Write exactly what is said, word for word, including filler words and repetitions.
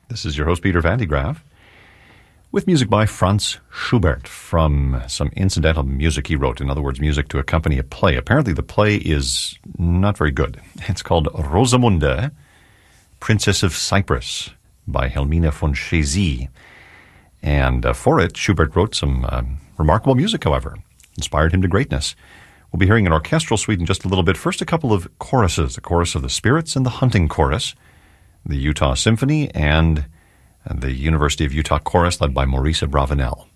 This is your host, Peter Van de Graaff, with music by Franz Schubert from some incidental music he wrote. In other words, music to accompany a play. Apparently the play is not very good. It's called Rosamunde, Princess of Cyprus, by Helmina von Chezy. And uh, for it, Schubert wrote some uh, remarkable music, however. Inspired him to greatness. We'll be hearing an orchestral suite in just a little bit. First, a couple of choruses, the Chorus of the Spirits and the Hunting Chorus, the Utah Symphony, and the University of Utah Chorus led by Maurice Abravanel.